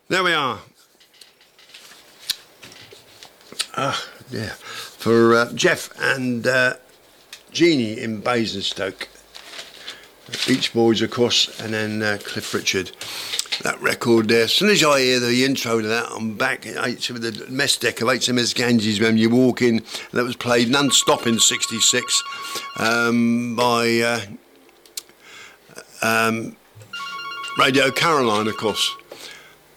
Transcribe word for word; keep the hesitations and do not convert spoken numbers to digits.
There we are. Ah, yeah. For uh, Jeff and uh, Jeannie in Basingstoke. Beach Boys, of course, and then uh, Cliff Richard. That record there. As soon as I hear the intro to that, I'm back at H- with the mess deck of H M S Ganges when you walk in. That was played non-stop in sixty-six um, by uh, um, Radio Caroline, of course.